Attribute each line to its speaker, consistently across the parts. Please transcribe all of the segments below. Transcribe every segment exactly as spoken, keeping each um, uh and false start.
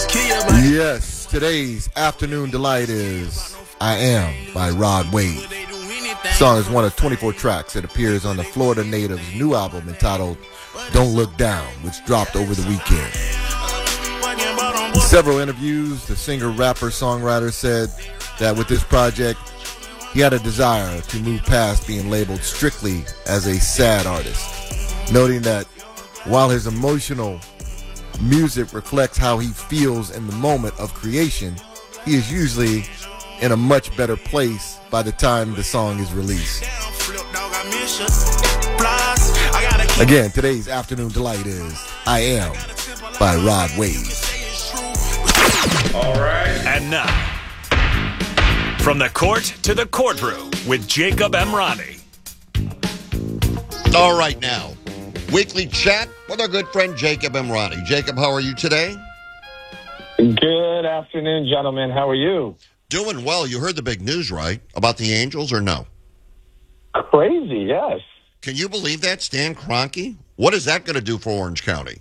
Speaker 1: Yes, today's afternoon delight is I Am by Rod Wave. The song is one of twenty-four tracks that appears on the Florida Native's new album entitled Don't Look Down, which dropped over the weekend. In several interviews, the singer, rapper, songwriter said that with this project, he had a desire to move past being labeled strictly as a sad artist, noting that while his emotional music reflects how he feels in the moment of creation, he is usually in a much better place by the time the song is released. Again, today's afternoon delight is I Am by Rod Wave.
Speaker 2: All right. And now, from the court to the courtroom with Jacob Emrani.
Speaker 3: All right, now, weekly chat with our good friend Jacob Emrani. Jacob, how are you today?
Speaker 4: Good afternoon, gentlemen. How are you?
Speaker 3: Doing well. You heard the big news, right? About the Angels or no?
Speaker 4: Crazy, yes.
Speaker 3: Can you believe that, Stan Kroenke? What is that going to do for Orange County?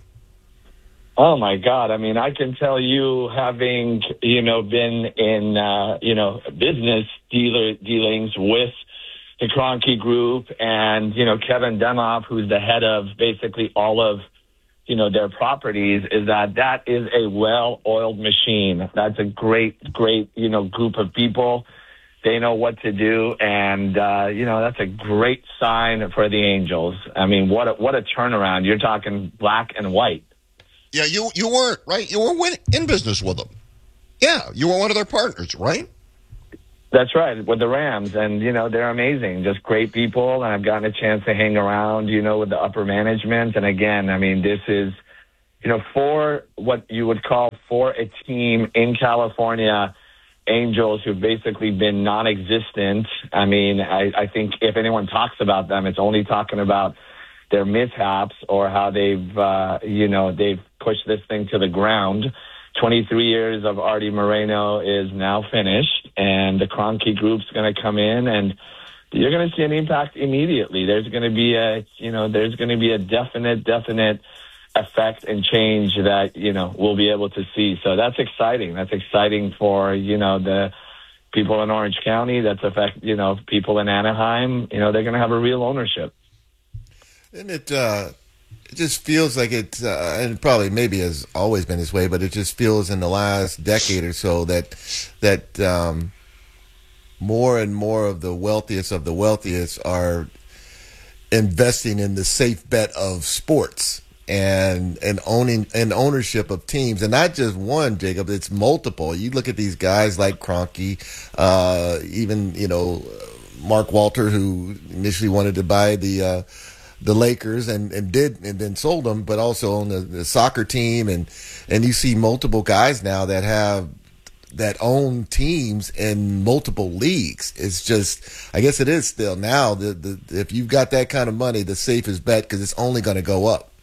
Speaker 4: Oh, my God. I mean, I can tell you, having, you know, been in, uh, you know, business dealer dealings with the Kroenke Group and, you know, Kevin Demoff, who's the head of basically all of, you know, their properties, is that that is a well-oiled machine. That's a great, great, you know, group of people. They know what to do, and, uh, you know, that's a great sign for the Angels. I mean, what a, what a turnaround. You're talking black and white.
Speaker 3: Yeah, you you weren't, right? You were in business with them. Yeah, you were one of their partners, right?
Speaker 4: That's right, with the Rams, and, you know, they're amazing, just great people, and I've gotten a chance to hang around, you know, with the upper management, and again, I mean, this is, you know, for what you would call for a team in California, Angels who've basically been non-existent. I mean, I, I think if anyone talks about them, it's only talking about their mishaps or how they've, uh, you know, they've pushed this thing to the ground. twenty-three years of Artie Moreno is now finished, and the Kroenke Group's going to come in, and you're going to see an impact immediately. There's going to be a, you know, there's going to be a definite, definite effect and change that, you know, we'll be able to see. So that's exciting. That's exciting for, you know, the people in Orange County. That's affect, you know, people in Anaheim. You know, they're going to have a real ownership.
Speaker 1: And it, uh, it just feels like it, uh, and probably maybe has always been this way, but it just feels in the last decade or so that that um, more and more of the wealthiest of the wealthiest are investing in the safe bet of sports and and owning and ownership of teams, and not just one, Jacob. It's multiple. You look at these guys like Kroenke, uh, even you know Mark Walter, who initially wanted to buy the. Uh, the Lakers and, and did and then sold them, but also on the, the soccer team. And, and you see multiple guys now that have that own teams in multiple leagues. It's just, I guess it is still now, the, the if you've got that kind of money, the safest bet, because it's only going to go up.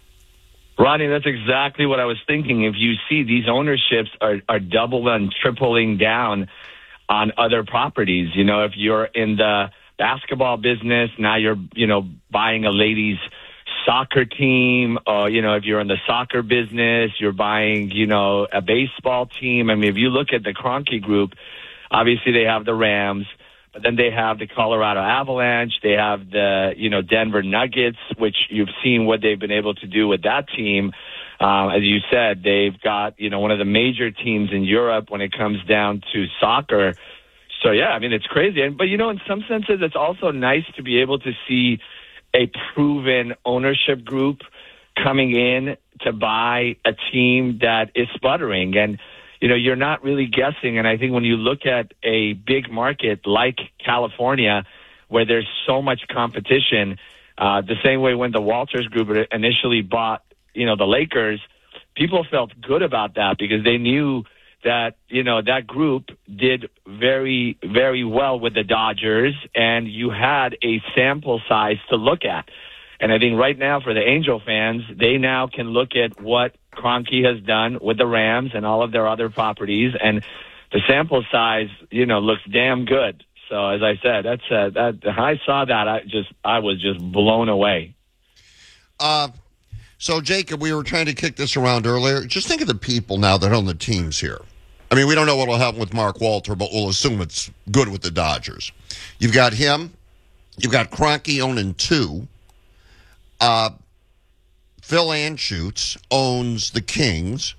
Speaker 4: Ronnie, that's exactly what I was thinking. If you see these ownerships are, are double and tripling down on other properties, you know, if you're in the basketball business, now you're, you know, buying a ladies soccer team, or, you know, if you're in the soccer business, you're buying, you know, a baseball team. I mean, if you look at the Kroenke Group, obviously they have the Rams, but then they have the Colorado Avalanche, they have the, you know, Denver Nuggets, which you've seen what they've been able to do with that team. Um, as you said, they've got, you know, one of the major teams in Europe when it comes down to soccer. So, yeah, I mean, it's crazy. And, but, you know, in some senses, it's also nice to be able to see a proven ownership group coming in to buy a team that is sputtering. And, you know, you're not really guessing. And I think when you look at a big market like California, where there's so much competition, uh, the same way when the Walters Group initially bought, you know, the Lakers, people felt good about that because they knew that, you know, that group did very, very well with the Dodgers, and you had a sample size to look at. And I think right now for the Angel fans, they now can look at what Kroenke has done with the Rams and all of their other properties, and the sample size, you know, looks damn good. So as I said, that's uh, that. I saw that, I just, I was just blown away.
Speaker 3: Uh, So, Jacob, we were trying to kick this around earlier. Just think of the people now that own the teams here. I mean, we don't know what will happen with Mark Walter, but we'll assume it's good with the Dodgers. You've got him. You've got Kroenke owning two. Uh, Phil Anschutz owns the Kings.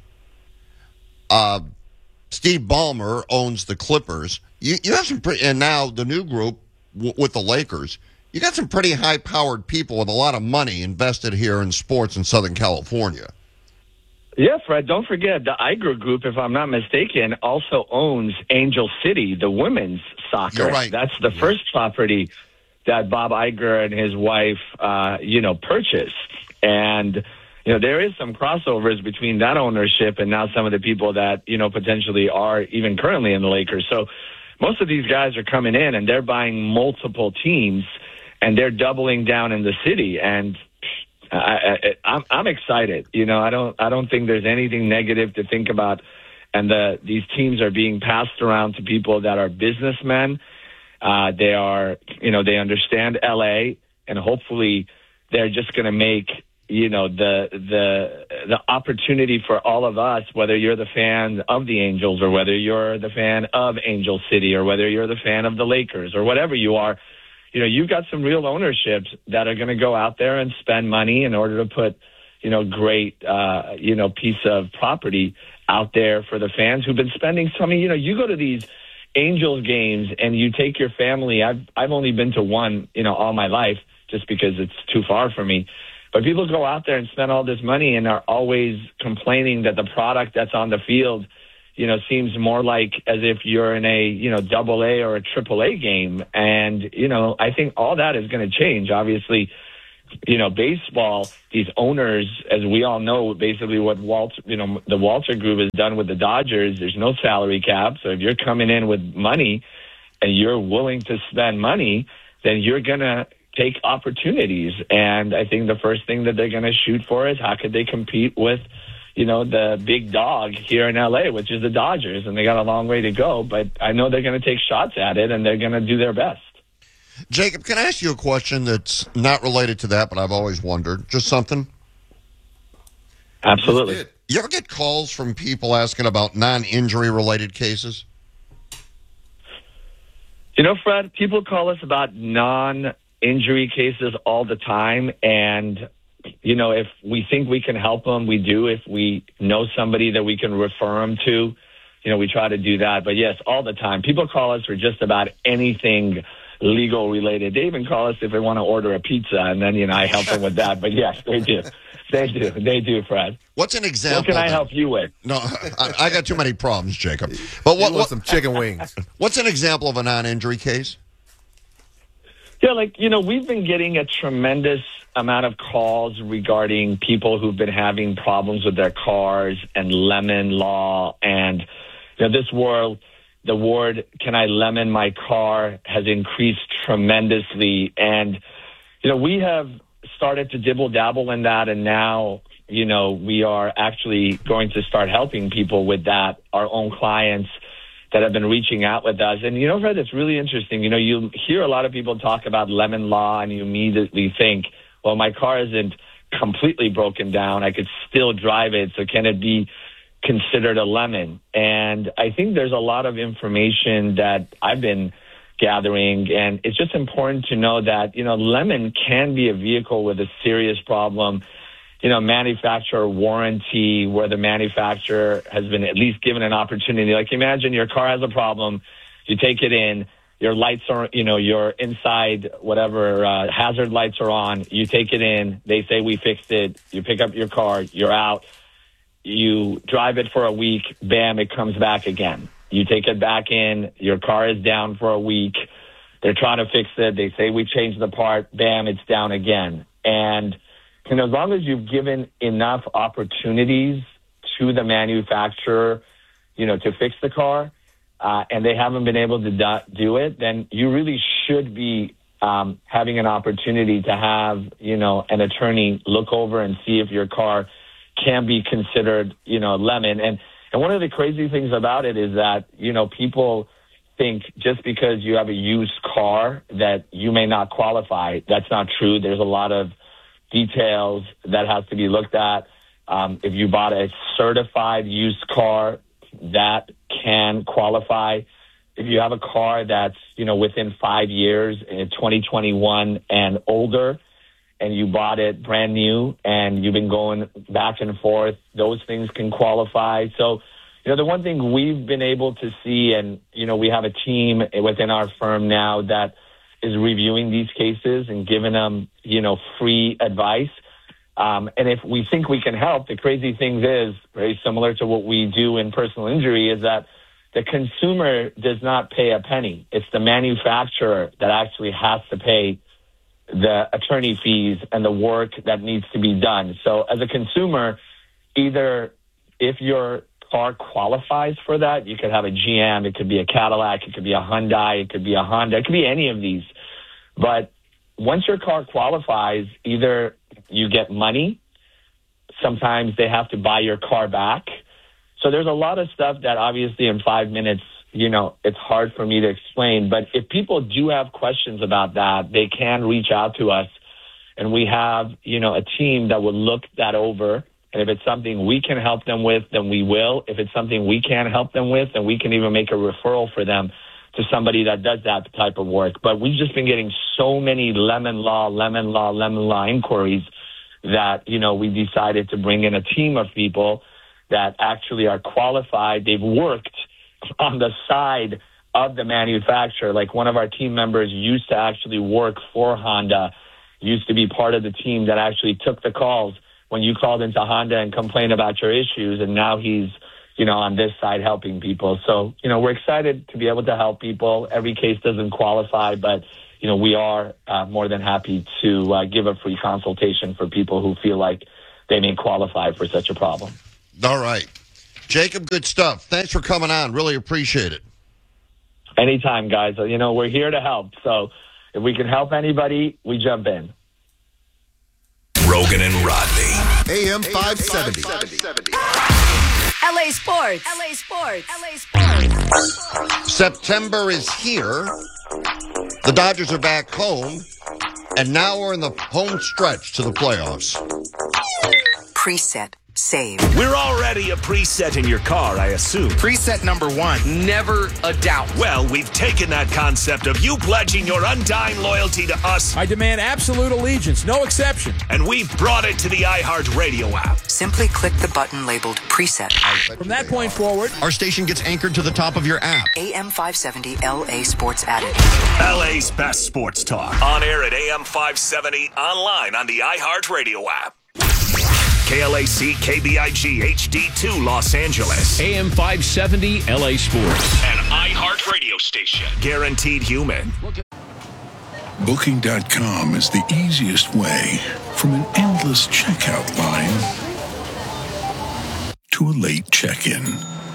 Speaker 3: Uh, Steve Ballmer owns the Clippers. You, you have some pretty, and now the new group w- with the Lakers. You got some pretty high-powered people with a lot of money invested here in sports in Southern California.
Speaker 4: Yeah, Fred, don't forget, the Iger Group, if I'm not mistaken, also owns Angel City, the women's soccer.
Speaker 3: You're right.
Speaker 4: That's the first property that Bob Iger and his wife, uh, you know, purchased. And, you know, there is some crossovers between that ownership and now some of the people that, you know, potentially are even currently in the Lakers. So most of these guys are coming in and they're buying multiple teams and they're doubling down in the city. And I, I, I'm, I'm excited. You know, I don't, I don't think there's anything negative to think about. And the, these teams are being passed around to people that are businessmen. Uh, they are, you know, they understand L A, and hopefully they're just going to make, you know, the, the, the opportunity for all of us, whether you're the fan of the Angels or whether you're the fan of Angel City or whether you're the fan of the Lakers or whatever you are, you know, you've got some real ownerships that are going to go out there and spend money in order to put, you know, great, uh, you know, piece of property out there for the fans who've been spending some, you know, you go to these Angels games and you take your family. I've, I've only been to one, you know, all my life just because it's too far for me. But people go out there and spend all this money and are always complaining that the product that's on the field, you know, seems more like as if you're in a, you know, double A or a triple A game. And, you know, I think all that is going to change. Obviously, you know, baseball, these owners, as we all know, basically what Walter, you know, the Walter Group has done with the Dodgers, there's no salary cap. So if you're coming in with money and you're willing to spend money, then you're going to take opportunities. And I think the first thing that they're going to shoot for is how could they compete with, you know, the big dog here in L A, which is the Dodgers, and they got a long way to go, but I know they're going to take shots at it, and they're going to do their best.
Speaker 3: Jacob, can I ask you a question that's not related to that, but I've always wondered? Just something?
Speaker 4: Absolutely.
Speaker 3: You ever get calls from people asking about non-injury related cases?
Speaker 4: You know, Fred, people call us about non-injury cases all the time, and you know, if we think we can help them, we do. If we know somebody that we can refer them to, you know, we try to do that. But yes, all the time. People call us for just about anything legal related. They even call us if they want to order a pizza, and then, you know, I help them with that. But yes, they do. They do. They do, Fred.
Speaker 3: What's an example?
Speaker 4: What can I
Speaker 3: then?
Speaker 4: help you with?
Speaker 3: No, I, I got too many problems, Jacob. But what,
Speaker 1: You want
Speaker 3: what
Speaker 1: some chicken wings?
Speaker 3: what's an example of a non-injury case?
Speaker 4: Yeah, like, you know, we've been getting a tremendous amount of calls regarding people who've been having problems with their cars and lemon law. And, you know, this world, the word, can I lemon my car, has increased tremendously. And, you know, we have started to dibble dabble in that. And now, you know, we are actually going to start helping people with that, our own clients that have been reaching out with us. And, you know, Fred, it's really interesting. You know, you hear a lot of people talk about lemon law and you immediately think, well, my car isn't completely broken down. I could still drive it. So can it be considered a lemon? And I think there's a lot of information that I've been gathering. And it's just important to know that, you know, lemon can be a vehicle with a serious problem. You know, manufacturer warranty, where the manufacturer has been at least given an opportunity. Like, imagine your car has a problem, you take it in, your lights are, you know, your inside, whatever, uh, hazard lights are on, you take it in, they say we fixed it, you pick up your car, you're out, you drive it for a week, bam, it comes back again. You take it back in, your car is down for a week, they're trying to fix it, they say we changed the part, bam, it's down again. And you know, as long as you've given enough opportunities to the manufacturer, you know, to fix the car, uh, and they haven't been able to do, do it, then you really should be um, having an opportunity to have, you know, an attorney look over and see if your car can be considered, you know, lemon. And, and one of the crazy things about it is that, you know, people think just because you have a used car that you may not qualify. That's not true. There's a lot of details that has to be looked at. Um, if you bought a certified used car, that can qualify. If you have a car that's, you know, within five years, in twenty twenty-one and older, and you bought it brand new and you've been going back and forth, those things can qualify. So, you know, the one thing we've been able to see, and, you know, we have a team within our firm now that is reviewing these cases and giving them, you know, free advice. Um, and if we think we can help, the crazy thing is, very similar to what we do in personal injury, is that the consumer does not pay a penny. It's the manufacturer that actually has to pay the attorney fees and the work that needs to be done. So as a consumer, either if your car qualifies for that, you could have a G M, it could be a Cadillac, it could be a Hyundai, it could be a Honda, it could be any of these. But once your car qualifies, either you get money, sometimes they have to buy your car back. So there's a lot of stuff that obviously in five minutes, you know, it's hard for me to explain. But if people do have questions about that, they can reach out to us. And we have, you know, a team that will look that over. And if it's something we can help them with, then we will. If it's something we can't help them with, then we can even make a referral for them to somebody that does that type of work. But we've just been getting so many lemon law, lemon law, lemon law inquiries that, you know, we decided to bring in a team of people that actually are qualified. They've worked on the side of the manufacturer. Like one of our team members used to actually work for Honda, used to be part of the team that actually took the calls when you called into Honda and complained about your issues. And now he's, you know, on this side helping people. So, you know, we're excited to be able to help people. Every case doesn't qualify, but, you know, we are uh, more than happy to uh, give a free consultation for people who feel like they may qualify for such a problem.
Speaker 3: All right. Jacob, good stuff. Thanks for coming on. Really appreciate it.
Speaker 4: Anytime, guys. You know, we're here to help. So if we can help anybody, we jump in.
Speaker 2: Rogan and Rodney.
Speaker 1: A M five seventy.
Speaker 5: L A Sports. L A Sports. L A Sports.
Speaker 3: September is here. The Dodgers are back home. And now we're in the home stretch to the playoffs.
Speaker 5: Preset. Save.
Speaker 2: We're already a preset in your car, I assume.
Speaker 6: Preset number one, never a doubt.
Speaker 2: Well, we've taken that concept of you pledging your undying loyalty to us.
Speaker 7: I demand absolute allegiance, no exception.
Speaker 2: And we've brought it to the iHeartRadio app.
Speaker 5: Simply click the button labeled Preset.
Speaker 7: From that point forward,
Speaker 3: our station gets anchored to the top of your app.
Speaker 5: A M five seventy L A Sports added.
Speaker 2: L A's best sports talk. On air at A M five seventy, online on the iHeartRadio app. K L A C K B I G H D two Los Angeles.
Speaker 8: A M five seventy L A Sports.
Speaker 2: An iHeart radio station. Guaranteed human.
Speaker 9: Booking dot com is the easiest way from an endless checkout line to a late check-in.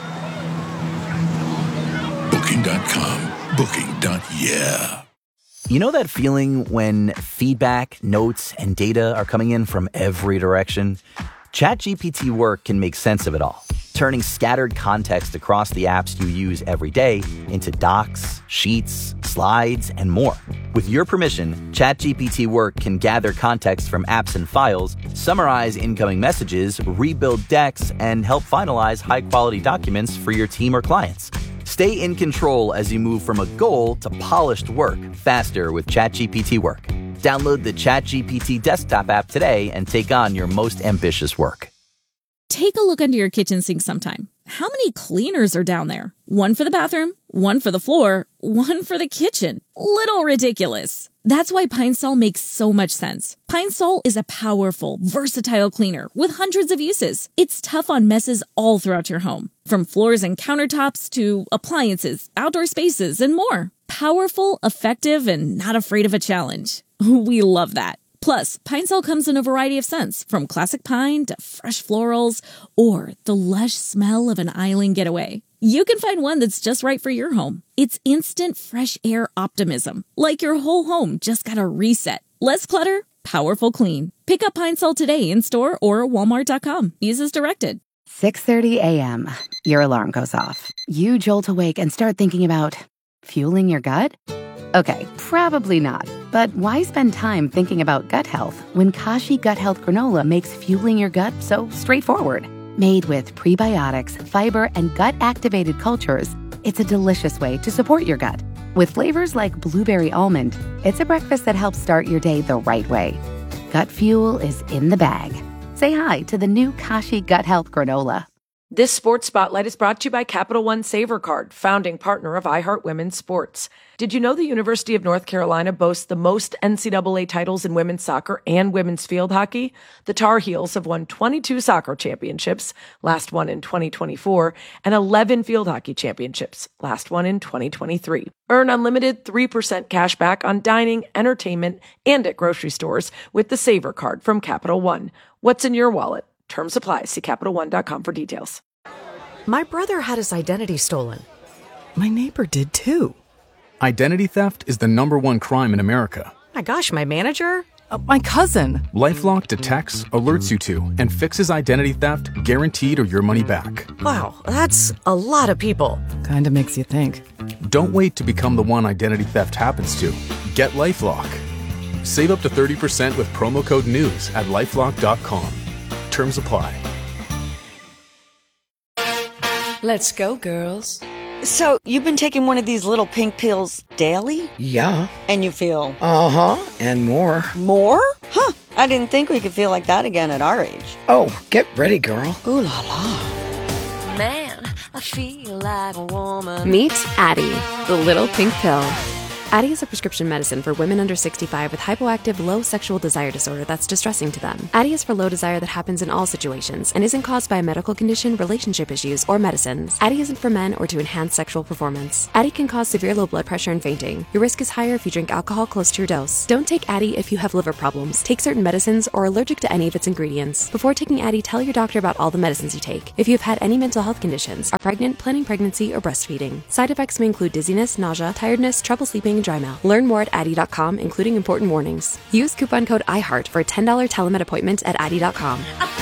Speaker 9: Booking dot com. Booking. Yeah.
Speaker 10: You know that feeling when feedback, notes, and data are coming in from every direction? ChatGPT Work can make sense of it all, turning scattered context across the apps you use every day into docs, sheets, slides, and more. With your permission, ChatGPT Work can gather context from apps and files, summarize incoming messages, rebuild decks, and help finalize high-quality documents for your team or clients. Stay in control as you move from a goal to polished work faster with ChatGPT Work. Download the ChatGPT desktop app today and take on your most ambitious work.
Speaker 11: Take a look under your kitchen sink sometime. How many cleaners are down there? One for the bathroom, one for the floor, one for the kitchen. Little ridiculous. That's why Pine Sol makes so much sense. Pine Sol is a powerful, versatile cleaner with hundreds of uses. It's tough on messes all throughout your home, from floors and countertops to appliances, outdoor spaces, and more. Powerful, effective, and not afraid of a challenge. We love that. Plus, Pine Sol comes in a variety of scents, from classic pine to fresh florals, or the lush smell of an island getaway. You can find one that's just right for your home. It's instant fresh air optimism, like your whole home just got a reset. Less clutter, powerful clean. Pick up Pine Sol today in store or walmart dot com. Use as directed.
Speaker 12: six thirty a.m. Your alarm goes off. You jolt awake and start thinking about fueling your gut? Okay, probably not. But why spend time thinking about gut health when Kashi Gut Health Granola makes fueling your gut so straightforward? Made with prebiotics, fiber, and gut-activated cultures, it's a delicious way to support your gut. With flavors like blueberry almond, it's a breakfast that helps start your day the right way. Gut fuel is in the bag. Say hi to the new Kashi Gut Health Granola.
Speaker 13: This Sports Spotlight is brought to you by Capital One Saver Card, founding partner of iHeart Women's Sports. Did you know the University of North Carolina boasts the most N C double A titles in women's soccer and women's field hockey? The Tar Heels have won twenty-two soccer championships, last one in twenty twenty-four, and eleven field hockey championships, last one in twenty twenty-three. Earn unlimited three percent cash back on dining, entertainment, and at grocery stores with the Saver Card from Capital One. What's in your wallet? Terms apply. See Capital One dot com for details.
Speaker 14: My brother had his identity stolen. My neighbor did too.
Speaker 15: Identity theft is the number one crime in America.
Speaker 14: My gosh, my manager? Uh, my cousin.
Speaker 15: LifeLock detects, alerts you to, and fixes identity theft guaranteed or your money back.
Speaker 14: Wow, that's a lot of people. Kinda makes you think.
Speaker 15: Don't wait to become the one identity theft happens to. Get LifeLock. Save up to thirty percent with promo code NEWS at lifelock dot com. Terms apply.
Speaker 16: Let's go, girls.
Speaker 17: So, you've been taking one of these little pink pills daily?
Speaker 16: Yeah.
Speaker 17: And you feel?
Speaker 16: Uh-huh, and more.
Speaker 17: More? Huh, I didn't think we could feel like that again at our age.
Speaker 16: Oh, get ready, girl.
Speaker 17: Ooh la la.
Speaker 5: Man, I feel like a woman.
Speaker 18: Meet Addie, the little pink pill. Addie is a prescription medicine for women under sixty-five with hypoactive low sexual desire disorder that's distressing to them. Addie is for low desire that happens in all situations and isn't caused by a medical condition, relationship issues, or medicines. Addie isn't for men or to enhance sexual performance. Addie can cause severe low blood pressure and fainting. Your risk is higher if you drink alcohol close to your dose. Don't take Addie if you have liver problems, take certain medicines, or are allergic to any of its ingredients. Before taking Addie, tell your doctor about all the medicines you take. If you have had any mental health conditions, are pregnant, planning pregnancy, or breastfeeding. Side effects may include dizziness, nausea, tiredness, trouble sleeping, and dry mouth. Learn more at Addie dot com, including important warnings. Use coupon code iHeart for a ten dollars telemed appointment at Addie dot com.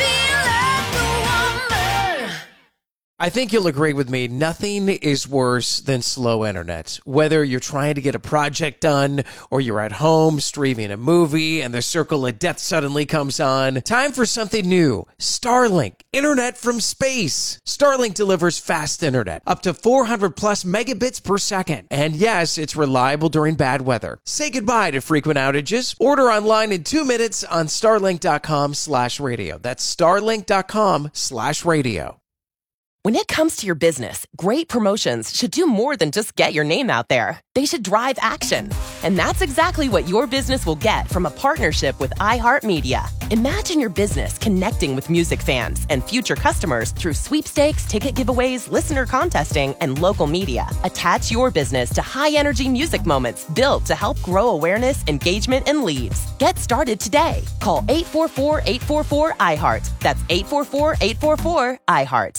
Speaker 6: I think you'll agree with me, nothing is worse than slow internet. Whether you're trying to get a project done or you're at home streaming a movie and the circle of death suddenly comes on, time for something new. Starlink, internet from space. Starlink delivers fast internet, up to four hundred plus megabits per second. And yes, it's reliable during bad weather. Say goodbye to frequent outages. Order online in two minutes on starlink dot com slash radio. That's starlink dot com slash radio.
Speaker 19: When it comes to your business, great promotions should do more than just get your name out there. They should drive action. And that's exactly what your business will get from a partnership with iHeartMedia. Imagine your business connecting with music fans and future customers through sweepstakes, ticket giveaways, listener contesting, and local media. Attach your business to high-energy music moments built to help grow awareness, engagement, and leads. Get started today. Call eight four four, eight four four, I heart. That's eight four four, eight four four, I heart.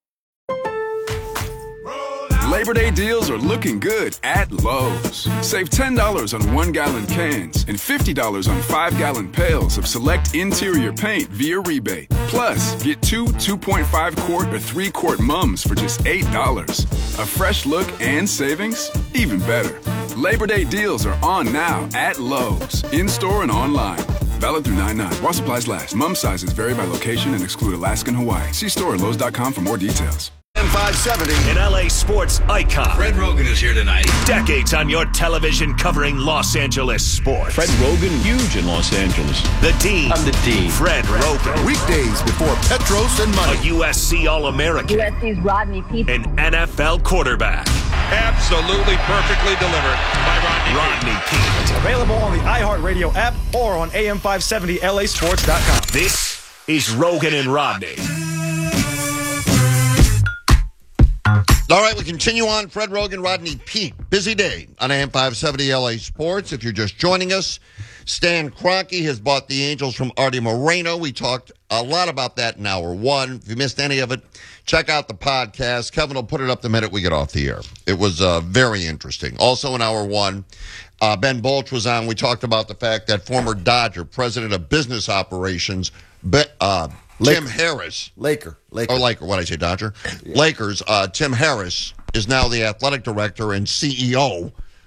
Speaker 20: Labor Day deals are looking good at Lowe's. Save ten dollars on one-gallon cans and fifty dollars on five-gallon pails of select interior paint via rebate. Plus, get two two point five quart or three quart mums for just eight dollars. A fresh look and savings? Even better. Labor Day deals are on now at Lowe's, in-store and online. Valid through nine nine. While supplies last. Mum sizes vary by location and exclude Alaska and Hawaii. See store at Lowe's dot com for more details.
Speaker 2: M five seventy, an L A sports icon.
Speaker 21: Fred Rogan is here tonight.
Speaker 2: Decades on your television covering Los Angeles sports.
Speaker 8: Fred Rogan, huge in Los Angeles.
Speaker 2: The Dean.
Speaker 21: I'm the Dean.
Speaker 2: Fred, Fred Rogan.
Speaker 22: Weekdays before Petros and Money.
Speaker 2: A U S C All-American.
Speaker 23: U S C's Rodney Peete.
Speaker 2: An N F L quarterback.
Speaker 24: Absolutely perfectly delivered by Rodney,
Speaker 2: Rodney Peete.
Speaker 25: Available on the iHeartRadio app or on A M five seventy L A sports dot com.
Speaker 2: This is Rogan and Rodney.
Speaker 3: All right, we continue on. Fred Rogan, Rodney Peete. Busy day on A M five seventy L A Sports. If you're just joining us, Stan Kroenke has bought the Angels from Artie Moreno. We talked a lot about that in hour one. If you missed any of it, check out the podcast. Kevin will put it up the minute we get off the air. It was uh, very interesting. Also in hour one, uh, Ben Bolch was on. We talked about the fact that former Dodger, president of business operations, Be- uh,
Speaker 1: Laker.
Speaker 3: Tim Harris.
Speaker 1: Laker. Laker.
Speaker 3: Or Laker, what did I say, Dodger? Yeah. Lakers. Uh, Tim Harris is now the athletic director and C E O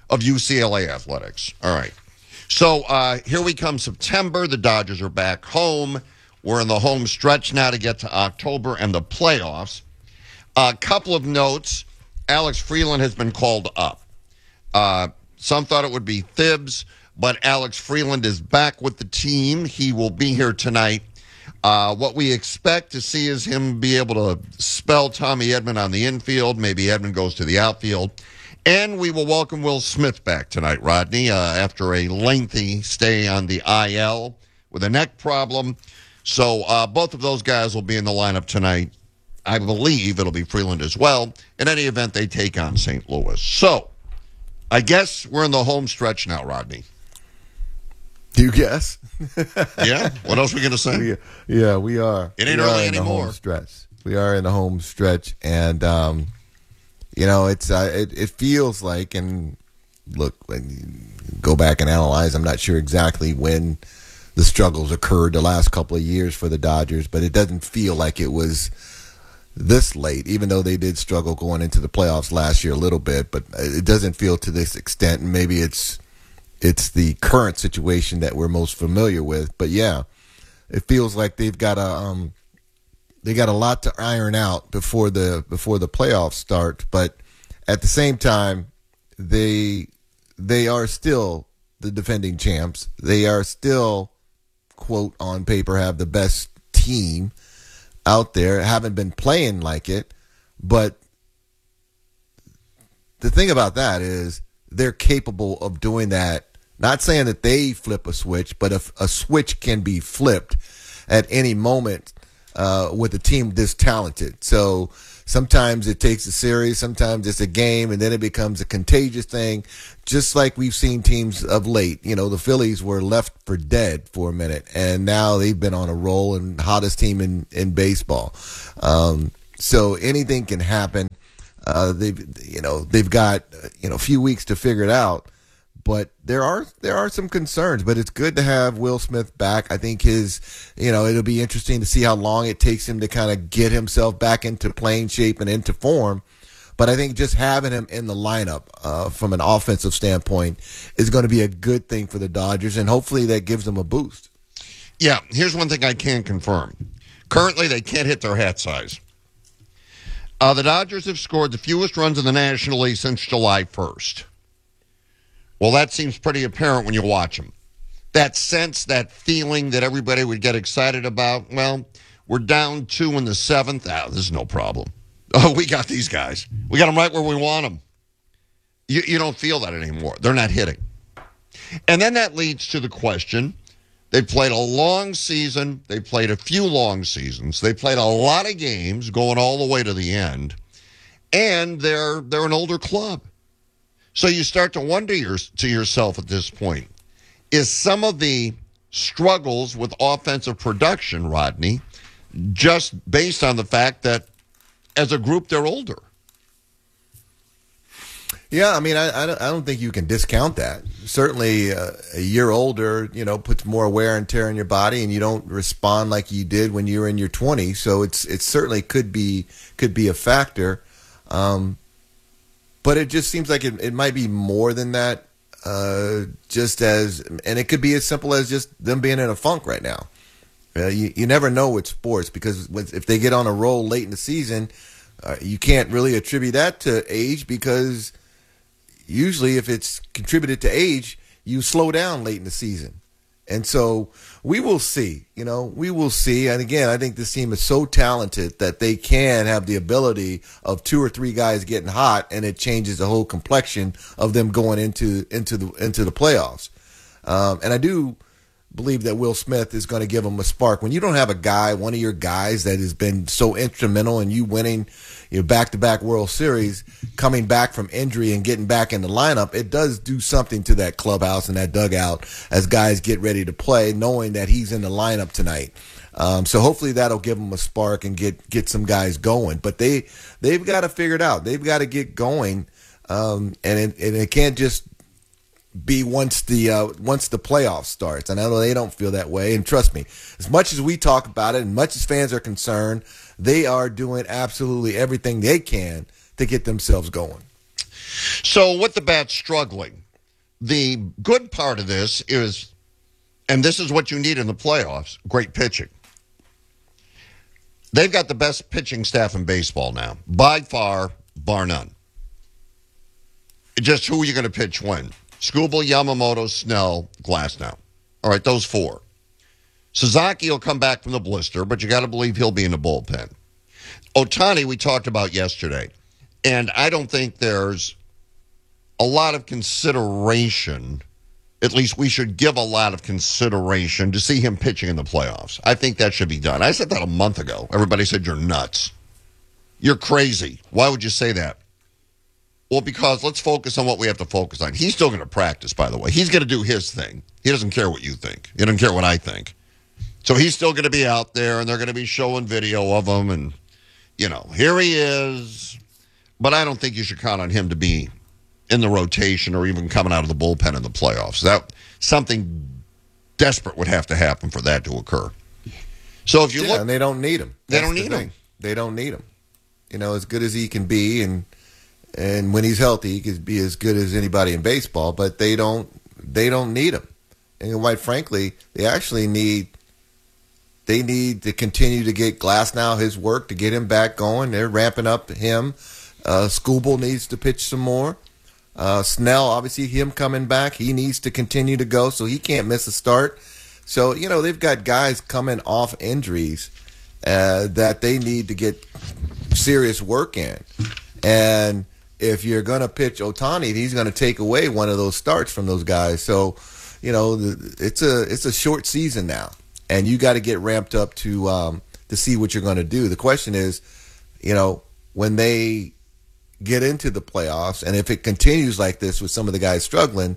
Speaker 3: of U C L A athletics. All right. So uh, here we come September. The Dodgers are back home. We're in the home stretch now to get to October and the playoffs. A couple of notes. Alex Freeland has been called up. Uh, some thought it would be Thibs, but Alex Freeland is back with the team. He will be here tonight. Uh, what we expect to see is him be able to spell Tommy Edman on the infield. Maybe Edman goes to the outfield. And we will welcome Will Smith back tonight, Rodney, uh, after a lengthy stay on the I L with a neck problem. So uh, both of those guys will be in the lineup tonight. I believe it'll be Freeland as well. In any event, they take on Saint Louis. So I guess we're in the home stretch now, Rodney.
Speaker 1: Do you guess?
Speaker 3: Yeah? What else are we going to say?
Speaker 1: We, yeah, we are.
Speaker 3: It ain't
Speaker 1: we
Speaker 3: early
Speaker 1: are in the
Speaker 3: anymore.
Speaker 1: home stretch. We are in the home stretch. And, um, you know, it's uh, it, it feels like, and look, when you go back and analyze, I'm not sure exactly when the struggles occurred the last couple of years for the Dodgers, but it doesn't feel like it was this late, even though they did struggle going into the playoffs last year a little bit, but it doesn't feel to this extent. And maybe it's it's the current situation that we're most familiar with. But yeah, it feels like they've got a um, they got a lot to iron out before the before the playoffs start. But at the same time, they they are still the defending champs. They are still, quote, on paper, have the best team out there. Haven't been playing like it, but the thing about that is they're capable of doing that. Not saying that they flip a switch, but if a switch can be flipped at any moment uh, with a team this talented. So sometimes it takes a series, sometimes it's a game, and then it becomes a contagious thing, just like we've seen teams of late. You know, the Phillies were left for dead for a minute, and now they've been on a roll and hottest team in, in baseball. Um, so anything can happen. Uh, they've, you know, they've got, you know, a few weeks to figure it out. But there are there are some concerns, but it's good to have Will Smith back. I think his, you know, it'll be interesting to see how long it takes him to kind of get himself back into playing shape and into form. But I think just having him in the lineup uh, from an offensive standpoint is going to be a good thing for the Dodgers, and hopefully that gives them a boost.
Speaker 3: Yeah, here's one thing I can confirm. Currently, they can't hit their hat size. Uh, the Dodgers have scored the fewest runs in the National League since July first. Well, that seems pretty apparent when you watch them. That sense, that feeling that everybody would get excited about, well, we're down two in the seventh. Ah, this is no problem. Oh, we got these guys. We got them right where we want them. You, you don't feel that anymore. They're not hitting. And then that leads to the question. They played a long season. They played a few long seasons. They played a lot of games going all the way to the end. And they're they're an older club. So you start to wonder your, to yourself at this point, is some of the struggles with offensive production, Rodney, just based on the fact that as a group they're older?
Speaker 1: Yeah, I mean, I, I, don't, I don't think you can discount that. Certainly uh, a year older, you know, puts more wear and tear in your body, and you don't respond like you did when you were in your twenties. So it's it certainly could be could be a factor. Um But it just seems like it, it might be more than that, uh, just as, and it could be as simple as just them being in a funk right now. Uh, you, you never know with sports, because if they get on a roll late in the season, uh, you can't really attribute that to age, because usually if it's contributed to age, you slow down late in the season. And so we will see, you know, we will see. And again, I think this team is so talented that they can have the ability of two or three guys getting hot, and it changes the whole complexion of them going into into the into the playoffs. Um, and I do believe that Will Smith is going to give them a spark. When you don't have a guy, one of your guys that has been so instrumental in you winning your back-to-back World Series, coming back from injury and getting back in the lineup, it does do something to that clubhouse and that dugout as guys get ready to play, knowing that he's in the lineup tonight. Um, so hopefully that'll give them a spark and get, get some guys going. But they, they've got to figure it out. They've got to get going, um, and, it, and it can't just be once the uh, once the playoff starts. And I know they don't feel that way. And trust me, as much as we talk about it and much as fans are concerned, they are doing absolutely everything they can to get themselves going.
Speaker 3: So with the bats struggling, the good part of this is, and this is what you need in the playoffs, great pitching. They've got the best pitching staff in baseball now, by far, bar none. Just who are you going to pitch when? Skubal, Yamamoto, Snell, Glasnow. All right, those four. Sasaki will come back from the blister, but you got to believe he'll be in the bullpen. Ohtani, we talked about yesterday, and I don't think there's a lot of consideration, at least we should give a lot of consideration to see him pitching in the playoffs. I think that should be done. I said that a month ago. Everybody said, you're nuts. You're crazy. Why would you say that? Well, because let's focus on what we have to focus on. He's still going to practice, by the way. He's going to do his thing. He doesn't care what you think. He doesn't care what I think. So he's still going to be out there, and they're going to be showing video of him, and, you know, here he is. But I don't think you should count on him to be in the rotation or even coming out of the bullpen in the playoffs. That something desperate would have to happen for that to occur. So if you
Speaker 1: yeah,
Speaker 3: look,
Speaker 1: and they don't need him.
Speaker 3: They
Speaker 1: That's
Speaker 3: don't
Speaker 1: the
Speaker 3: need
Speaker 1: thing.
Speaker 3: him.
Speaker 1: They don't need him. You know, as good as he can be, and and when he's healthy, he can be as good as anybody in baseball. But they don't. They don't need him. And quite frankly, they actually need. They need to continue to get Glasnow his work to get him back going. They're ramping up him. Uh, Skubal needs to pitch some more. Uh, Snell, obviously, him coming back, he needs to continue to go, so he can't miss a start. So, you know, they've got guys coming off injuries uh, that they need to get serious work in. And if you're going to pitch Ohtani, he's going to take away one of those starts from those guys. So, you know, it's a it's a short season now, and you got to get ramped up to um, to see what you're going to do. The question is, you know, when they get into the playoffs, and if it continues like this with some of the guys struggling,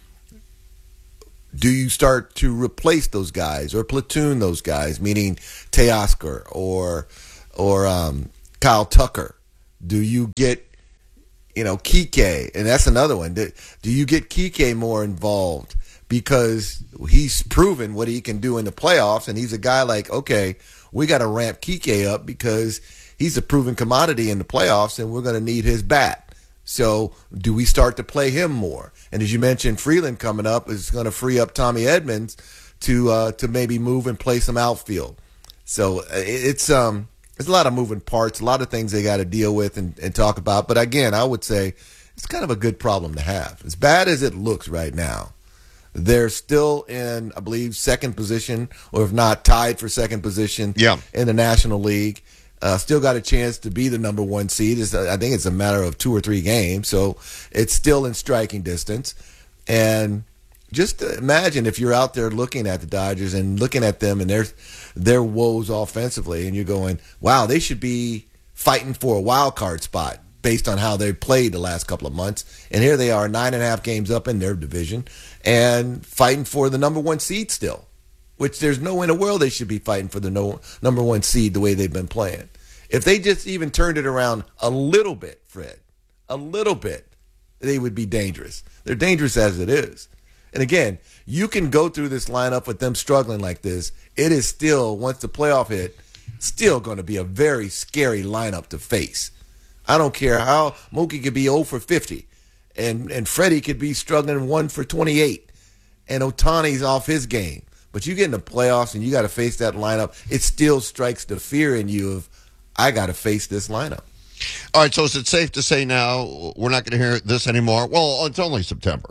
Speaker 1: do you start to replace those guys or platoon those guys, meaning Teoscar or or um, Kyle Tucker? Do you get, you know, Kike? And that's another one. Do, do you get Kike more involved? Because he's proven what he can do in the playoffs, and he's a guy like, okay, we got to ramp Kike up because he's a proven commodity in the playoffs, and we're going to need his bat. So do we start to play him more? And as you mentioned, Freeland coming up is going to free up Tommy Edmonds to uh, to maybe move and play some outfield. So it's um there's a lot of moving parts, a lot of things they got to deal with and, and talk about. But again, I would say it's kind of a good problem to have. As bad as it looks right now, they're still in, I believe, second position, or if not tied for second position
Speaker 3: yeah.
Speaker 1: in the National League. Uh, still got a chance to be the number one seed. It's, I think it's a matter of two or three games, so it's still in striking distance. And just imagine if you're out there looking at the Dodgers and looking at them and their their woes offensively, and you're going, wow, they should be fighting for a wild card spot based on how they played the last couple of months. And here they are, nine and a half games up in their division and fighting for the number one seed still, which there's no way in the world they should be fighting for the no, number one seed the way they've been playing. If they just even turned it around a little bit, Fred, a little bit, they would be dangerous. They're dangerous as it is. And again, you can go through this lineup with them struggling like this. It is still, once the playoff hit, still going to be a very scary lineup to face. I don't care how Mookie could be zero for fifty, and, and Freddie could be struggling one for twenty-eight, and Ohtani's off his game. But you get in the playoffs and you got to face that lineup, it still strikes the fear in you of, I got to face this lineup.
Speaker 3: All right, so is it safe to say now we're not going to hear this anymore? Well, it's only September.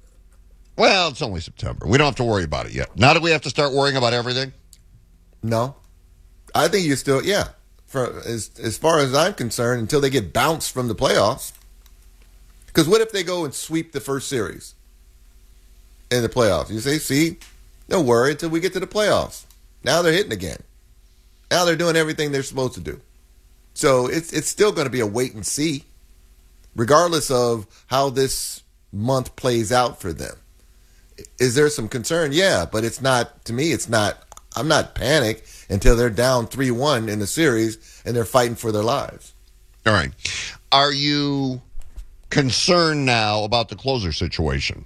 Speaker 3: Well, it's only September. We don't have to worry about it yet. Now that we have to start worrying about everything?
Speaker 1: No. I think you still, yeah. For, as, as far as I'm concerned, until they get bounced from the playoffs. Because what if they go and sweep the first series in the playoffs? You say, see, don't worry until we get to the playoffs. Now they're hitting again. Now they're doing everything they're supposed to do. So it's it's still going to be a wait and see, regardless of how this month plays out for them. Is there some concern? Yeah, but it's not, to me, it's not, I'm not panicked until they're down three one in the series and they're fighting for their lives.
Speaker 3: All right. Are you concerned now about the closer situation?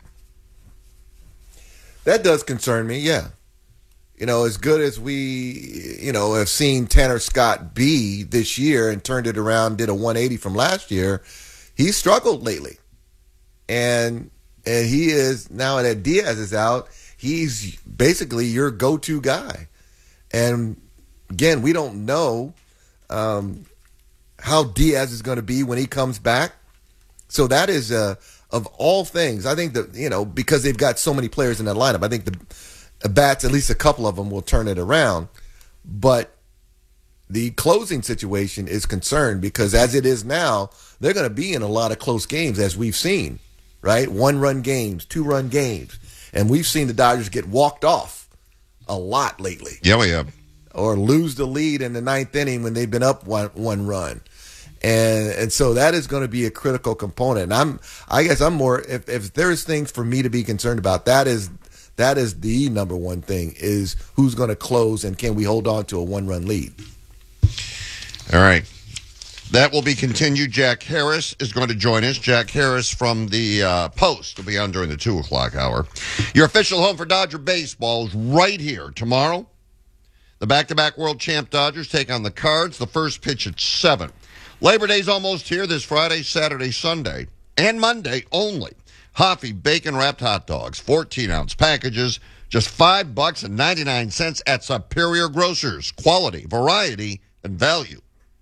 Speaker 1: That does concern me, yeah. You know, as good as we, you know, have seen Tanner Scott be this year and turned it around, did a one eighty from last year, he's struggled lately. And and he is, now that Diaz is out, he's basically your go-to guy. And again, we don't know um, how Diaz is going to be when he comes back. So that is, uh, of all things, I think that, you know, because they've got so many players in that lineup, I think the, the bats, at least a couple of them, will turn it around. But the closing situation is concerned because as it is now, they're going to be in a lot of close games, as we've seen, right? One-run games, two-run games. And we've seen the Dodgers get walked off a lot lately.
Speaker 3: Yeah, we have.
Speaker 1: Or lose the lead in the ninth inning when they've been up one, one run. And and so that is going to be a critical component. And I'm, I guess I'm more, if, if there's things for me to be concerned about, that is that is the number one thing, is who's going to close and can we hold on to a one-run lead.
Speaker 3: All right. That will be continued. Jack Harris is going to join us. Jack Harris from the uh, Post will be on during the two o'clock hour. Your official home for Dodger baseball is right here tomorrow. The back-to-back world champ Dodgers take on the Cards. The first pitch at seven. Labor Day's almost here this Friday, Saturday, Sunday, and Monday only. Hoffy bacon-wrapped hot dogs, fourteen-ounce packages, just five bucks and ninety-nine cents at Superior Grocers. Quality, variety, and value.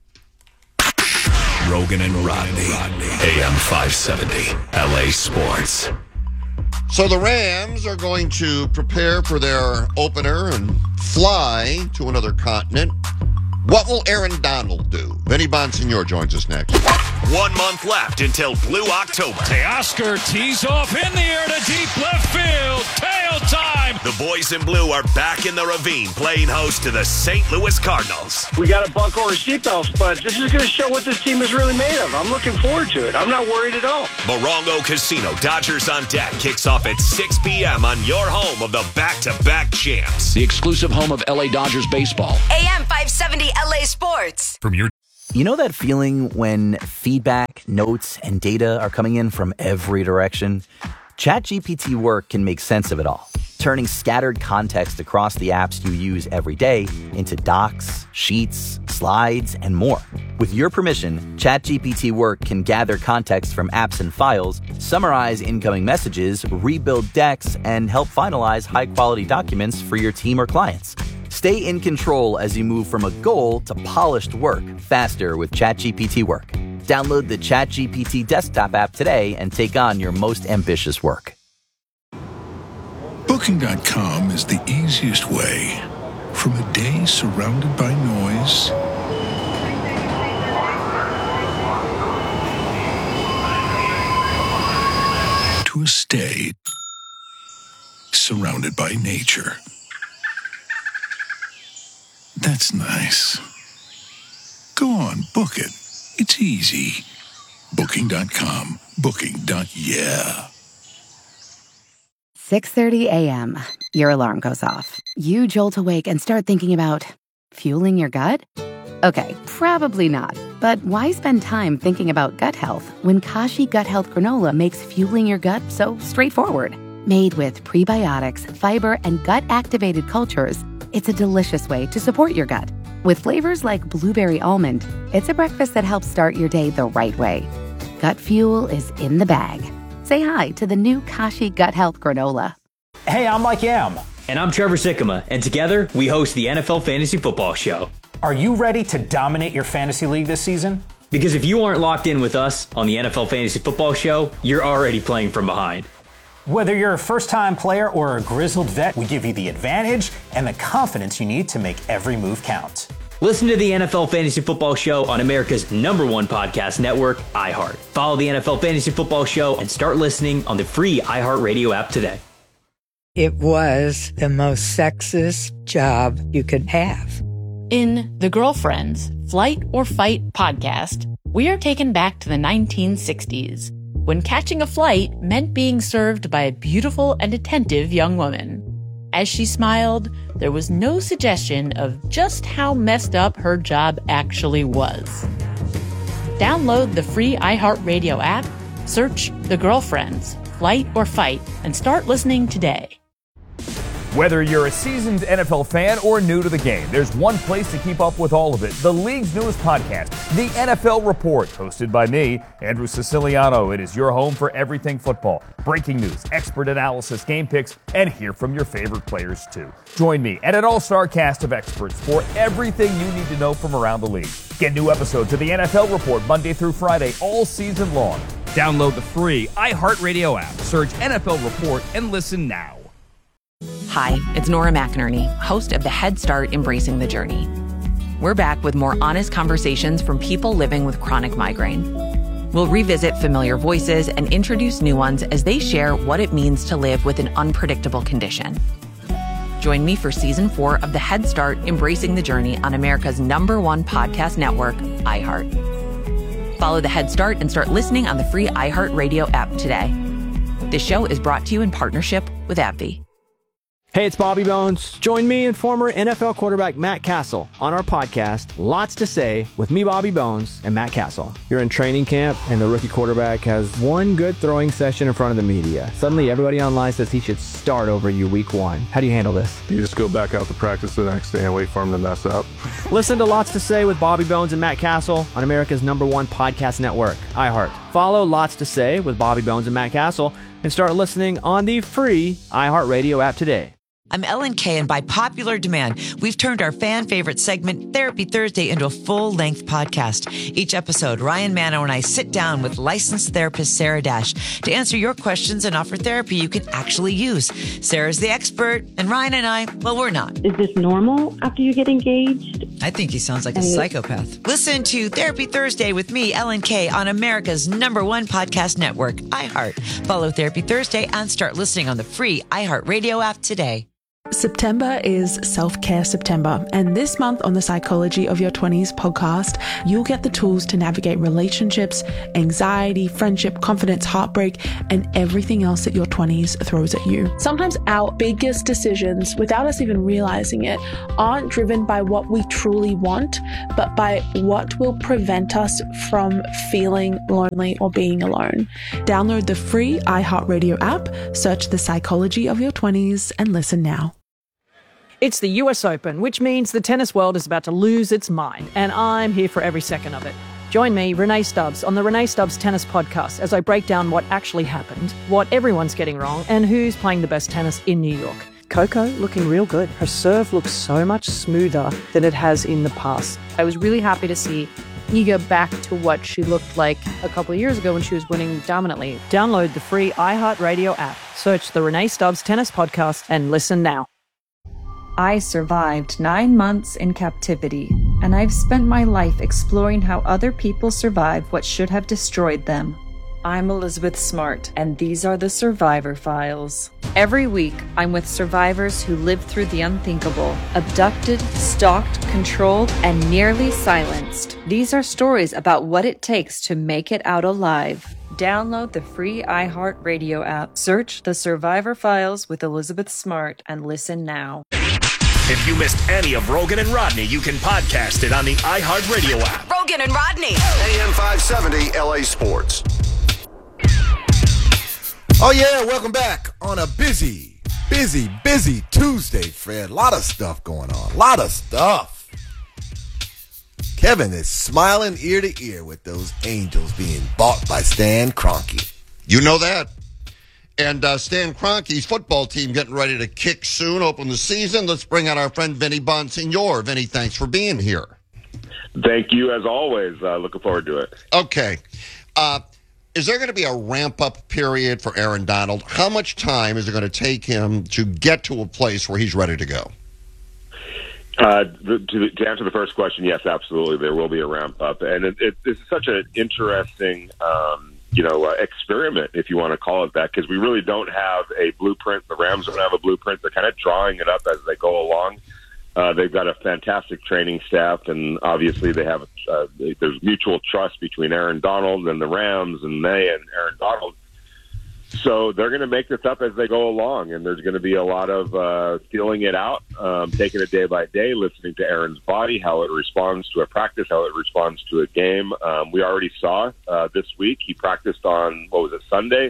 Speaker 2: Rogan and Rodney, A M five seventy, L A Sports.
Speaker 3: So the Rams are going to prepare for their opener and fly to another continent. What will Aaron Donald do? Vinny Bonsignor joins us next.
Speaker 2: One month left until Blue October.
Speaker 24: Teoscar tees off in the air to deep left field. Tail time.
Speaker 2: The boys in blue are back in the ravine playing host to the Saint Louis Cardinals.
Speaker 4: We got to buckle our seatbelts, but this is going to show what this team is really made of. I'm looking forward to it. I'm not worried at all.
Speaker 2: Morongo Casino, Dodgers on Deck, kicks off at six p.m. on your home of the back-to-back champs.
Speaker 8: The exclusive home of L A Dodgers baseball.
Speaker 5: A M five seventy L A Sports.
Speaker 2: From your
Speaker 10: You know that feeling when feedback, notes, and data are coming in from every direction? ChatGPT Work can make sense of it all, turning scattered context across the apps you use every day into docs, sheets, slides, and more. With your permission, ChatGPT Work can gather context from apps and files, summarize incoming messages, rebuild decks, and help finalize high-quality documents for your team or clients. Stay in control as you move from a goal to polished work faster with ChatGPT Work. Download the ChatGPT desktop app today and take on your most ambitious work.
Speaker 7: Booking dot com is the easiest way. From a day surrounded by noise to a stay surrounded by nature. That's nice. Go on, book it. It's easy. Booking dot com. Booking. Yeah.
Speaker 12: six thirty a.m. Your alarm goes off. You jolt awake and start thinking about fueling your gut? Okay, probably not. But why spend time thinking about gut health when Kashi Gut Health Granola makes fueling your gut so straightforward? Made with prebiotics, fiber, and gut-activated cultures, it's a delicious way to support your gut. With flavors like blueberry almond, it's a breakfast that helps start your day the right way. Gut fuel is in the bag. Say hi to the new Kashi Gut Health Granola.
Speaker 9: Hey, I'm Mike Yam. And I'm Trevor Sikkema. And together, we host the N F L Fantasy Football Show.
Speaker 21: Are you ready to dominate your fantasy league this season?
Speaker 9: Because if you aren't locked in with us on the N F L Fantasy Football Show, you're already playing from behind.
Speaker 21: Whether you're a first-time player or a grizzled vet, we give you the advantage and the confidence you need to make every move count.
Speaker 9: Listen to the N F L Fantasy Football Show on America's number one podcast network, iHeart. Follow the N F L Fantasy Football Show and start listening on the free iHeartRadio app today.
Speaker 23: It was the most sexist job you could have.
Speaker 26: In The Girlfriends, Flight or Fight podcast, we are taken back to the nineteen sixties, when catching a flight meant being served by a beautiful and attentive young woman. As she smiled, there was no suggestion of just how messed up her job actually was. Download the free iHeartRadio app, search The Girlfriends, Flight or Fight, and start listening today.
Speaker 11: Whether you're a seasoned N F L fan or new to the game, there's one place to keep up with all of it. The league's newest podcast, The N F L Report, hosted by me, Andrew Siciliano. It is your home for everything football. Breaking news, expert analysis, game picks, and hear from your favorite players too. Join me and an all-star cast of experts for everything you need to know from around the league. Get new episodes of The N F L Report Monday through Friday all season long. Download the free iHeartRadio app, search N F L Report, and listen now.
Speaker 13: Hi, it's Nora McInerney, host of the Head Start Embracing the Journey. We're back with more honest conversations from people living with chronic migraine. We'll revisit familiar voices and introduce new ones as they share what it means to live with an unpredictable condition. Join me for season four of the Head Start Embracing the Journey on America's number one podcast network, iHeart. Follow the Head Start and start listening on the free iHeartRadio app today. This show is brought to you in partnership with AbbVie.
Speaker 14: Hey, it's Bobby Bones. Join me and former N F L quarterback Matt Castle on our podcast, Lots to Say, with me, Bobby Bones, and Matt Castle. You're in training camp, and the rookie quarterback has one good throwing session in front of the media. Suddenly, everybody online says he should start over you week one. How do you handle this?
Speaker 15: You just go back out to practice the next day and wait for him to mess up.
Speaker 14: Listen to Lots to Say with Bobby Bones and Matt Castle on America's number one podcast network, iHeart. Follow Lots to Say with Bobby Bones and Matt Castle and start listening on the free iHeartRadio app today.
Speaker 16: I'm Ellen Kay, and by popular demand, we've turned our fan favorite segment, Therapy Thursday, into a full-length podcast. Each episode, Ryan Manno and I sit down with licensed therapist Sarah Dash to answer your questions and offer therapy you can actually use. Sarah's the expert, and Ryan and I, well, we're not.
Speaker 17: Is this normal after you get engaged?
Speaker 16: I think he sounds like a psychopath. Listen to Therapy Thursday with me, Ellen Kay, on America's number one podcast network, iHeart. Follow Therapy Thursday and start listening on the free iHeartRadio app today.
Speaker 27: September is Self-Care September, and this month on the Psychology of Your twenties podcast, you'll get the tools to navigate relationships, anxiety, friendship, confidence, heartbreak, and everything else that your twenties throws at you.
Speaker 28: Sometimes our biggest decisions, without us even realizing it, aren't driven by what we truly want, but by what will prevent us from feeling lonely or being alone. Download the free iHeartRadio app, search the Psychology of Your twenties, and listen now.
Speaker 29: It's the U S Open, which means the tennis world is about to lose its mind, and I'm here for every second of it. Join me, Renee Stubbs, on the Renee Stubbs Tennis Podcast as I break down what actually happened, what everyone's getting wrong, and who's playing the best tennis in New York. Coco looking real good. Her serve looks so much smoother than it has in the past.
Speaker 30: I was really happy to see Iga back to what she looked like a couple of years ago when she was winning dominantly.
Speaker 29: Download the free iHeartRadio app, search the Renee Stubbs Tennis Podcast, and listen now.
Speaker 31: I survived nine months in captivity, and I've spent my life exploring how other people survive what should have destroyed them. I'm Elizabeth Smart, and these are the Survivor Files. Every week, I'm with survivors who lived through the unthinkable, abducted, stalked, controlled, and nearly silenced. These are stories about what it takes to make it out alive. Download the free iHeartRadio app, search the Survivor Files with Elizabeth Smart, and listen now.
Speaker 2: If you missed any of Rogan and Rodney, you can podcast it on the iHeartRadio app.
Speaker 5: Rogan and Rodney.
Speaker 22: A M five seventy L A Sports.
Speaker 1: Oh, yeah, welcome back on a busy, busy, busy Tuesday, Fred. A lot of stuff going on. A lot of stuff. Kevin is smiling ear to ear with those Angels being bought by Stan Kroenke.
Speaker 3: You know that. And uh, Stan Kroenke's football team getting ready to kick soon, open the season. Let's bring out our friend Vinny Bonsignor. Vinny, thanks for being here.
Speaker 32: Thank you, as always. Uh, looking forward to it.
Speaker 3: Okay. Uh, is there going to be a ramp-up period for Aaron Donald? How much time is it going to take him to get to a place where he's ready to go?
Speaker 32: Uh, the, to, to answer the first question, yes, absolutely. There will be a ramp-up. And it, it, this is such an interesting um, you know, uh, experiment, if you want to call it that, because we really don't have a blueprint. The Rams don't have a blueprint. They're kind of drawing it up as they go along. Uh, they've got a fantastic training staff, and obviously they have uh, there's mutual trust between Aaron Donald and the Rams, and they and Aaron Donald. So they're going to make this up as they go along, and there's going to be a lot of uh, feeling it out, um, taking it day by day, listening to Aaron's body, how it responds to a practice, how it responds to a game. Um, we already saw uh, this week he practiced on, what was it, Sunday,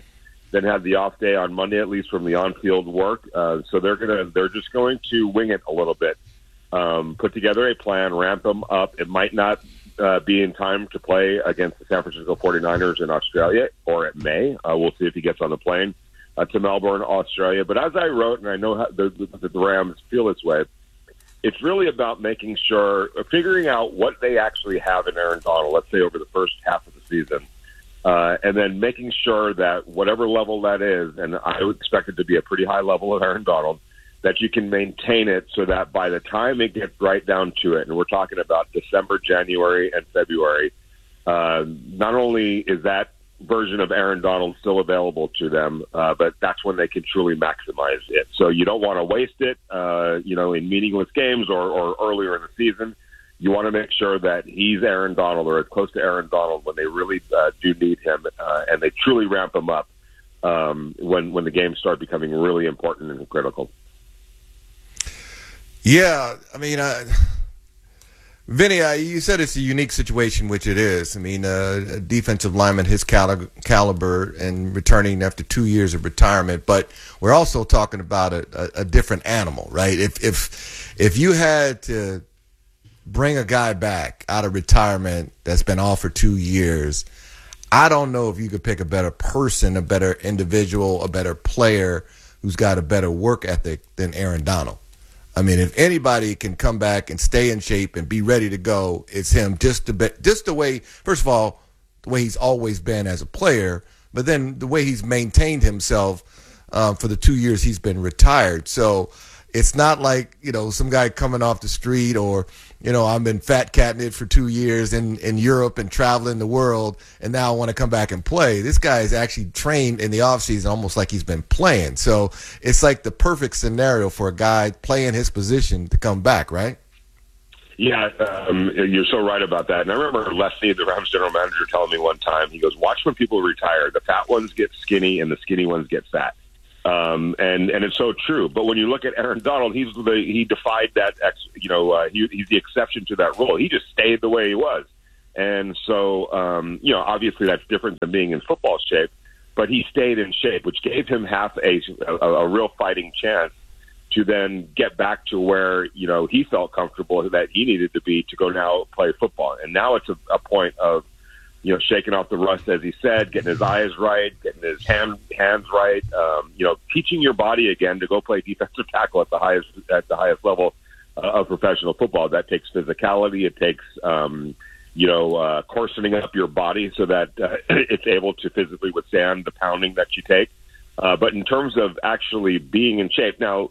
Speaker 32: then have the off day on Monday, at least from the on-field work. Uh, so they're gonna they're just going to wing it a little bit, um, put together a plan, ramp them up. It might not uh, be in time to play against the San Francisco forty-niners in Australia, or it may. Uh, we'll see if he gets on the plane uh, to Melbourne, Australia. But as I wrote, and I know how the, the, the Rams feel this way, it's really about making sure, figuring out what they actually have in Aaron Donald, let's say over the first half of the season. Uh, and then making sure that whatever level that is, and I would expect it to be a pretty high level of Aaron Donald, that you can maintain it so that by the time it gets right down to it, and we're talking about December, January, and February, uh, not only is that version of Aaron Donald still available to them, uh, but that's when they can truly maximize it. So you don't want to waste it, uh, you know, in meaningless games or, or earlier in the season. You want to make sure that he's Aaron Donald or as close to Aaron Donald when they really uh, do need him, uh, and they truly ramp him up um, when when the games start becoming really important and critical.
Speaker 1: Yeah, I mean, uh, Vinny, uh, you said it's a unique situation, which it is. I mean, uh, a defensive lineman his cali- caliber and returning after two years of retirement, but we're also talking about a, a, a different animal, right? If if if you had to bring a guy back out of retirement that's been off for two years, I don't know if you could pick a better person, a better individual, a better player who's got a better work ethic than Aaron Donald. I mean, if anybody can come back and stay in shape and be ready to go, it's him. Just the be- just the way, first of all, the way he's always been as a player, but then the way he's maintained himself uh, for the two years he's been retired. So it's not like, you know, some guy coming off the street or, you know, I've been fat catting it for two years in, in Europe and traveling the world, and now I want to come back and play. This guy is actually trained in the offseason almost like he's been playing. So it's like the perfect scenario for a guy playing his position to come back, right?
Speaker 32: Yeah, um, you're so right about that. And I remember Leslie, the Rams general manager, telling me one time, he goes, watch when people retire. The fat ones get skinny and the skinny ones get fat. Um, and, and it's so true. But when you look at Aaron Donald, he's the, he defied that, ex, you know, uh, he, he's the exception to that rule. He just stayed the way he was. And so, um, you know, obviously that's different than being in football shape, but he stayed in shape, which gave him half a, a, a real fighting chance to then get back to where, you know, he felt comfortable that he needed to be to go now play football. And now it's a, a point of, you know, shaking off the rust, as he said, getting his eyes right, getting his hand, hands right, um, you know, teaching your body again to go play defensive tackle at the highest at the highest level uh, of professional football. That takes physicality. It takes, um, you know, uh, coarsening up your body so that uh, it's able to physically withstand the pounding that you take. Uh, but in terms of actually being in shape, now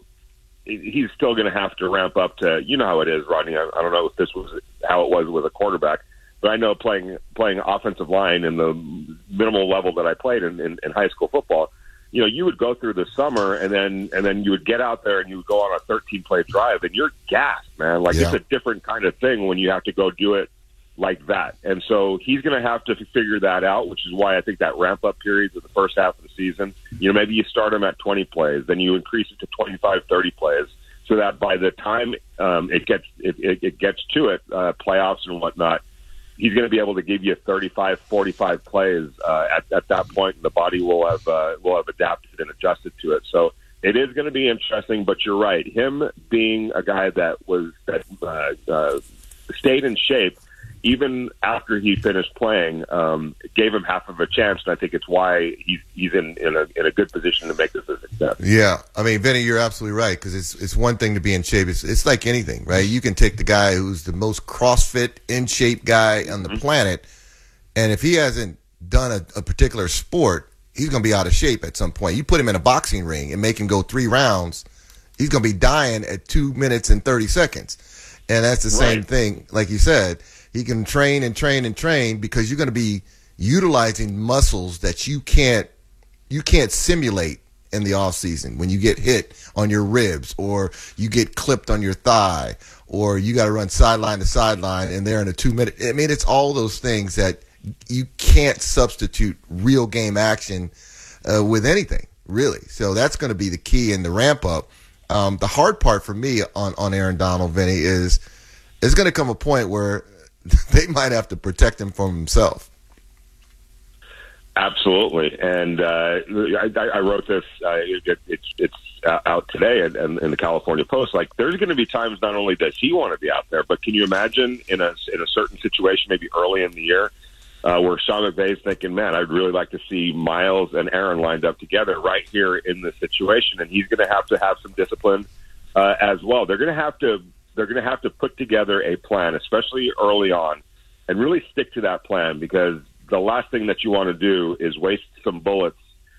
Speaker 32: he's still going to have to ramp up to, you know how it is, Rodney. I, I don't know if this was how it was with a quarterback. But I know playing playing offensive line in the minimal level that I played in, in, in high school football, you know, you would go through the summer and then and then you would get out there and you would go on a thirteen play drive and you're gassed, man. Like yeah. It's a different kind of thing when you have to go do it like that. And so he's going to have to figure that out, which is why I think that ramp up period of the first half of the season, you know, maybe you start him at twenty plays, then you increase it to twenty-five, thirty plays, so that by the time um, it gets it, it, it gets to it, uh, playoffs and whatnot, he's going to be able to give you thirty-five, forty-five plays uh, at, at that point, and the body will have uh, will have adapted and adjusted to it. So it is going to be interesting. But you're right, him being a guy that was that uh, uh, stayed in shape even after he finished playing, um, gave him half of a chance, and I think it's why he's he's in in a in a good position to make this a success.
Speaker 1: Yeah, I mean, Vinny, you're absolutely right, because it's it's one thing to be in shape. It's it's like anything, right? You can take the guy who's the most CrossFit in shape guy on the mm-hmm. planet, and if he hasn't done a, a particular sport, he's going to be out of shape at some point. You put him in a boxing ring and make him go three rounds, he's going to be dying at two minutes and thirty seconds, and that's the right. same thing, like you said. He can train and train and train because you're going to be utilizing muscles that you can't you can't simulate in the off season when you get hit on your ribs or you get clipped on your thigh or you got to run sideline to sideline and they're in a two minute. I mean, it's all those things that you can't substitute real game action uh, with anything, really. So that's going to be the key in the ramp up. Um, the hard part for me on, on Aaron Donald, Vinny, is there's going to come a point where they might have to protect him from himself.
Speaker 32: Absolutely, and uh, I, I wrote this. Uh, it, it's it's out today in, in the California Post. Like, there's going to be times not only does he want to be out there, but can you imagine in a in a certain situation, maybe early in the year, uh, where Sean McVay is thinking, "Man, I'd really like to see Miles and Aaron lined up together right here in this situation," and he's going to have to have some discipline uh, as well. They're going to have to they're going to have to put together a plan, especially early on, and really stick to that plan, because the last thing that you want to do is waste some bullets,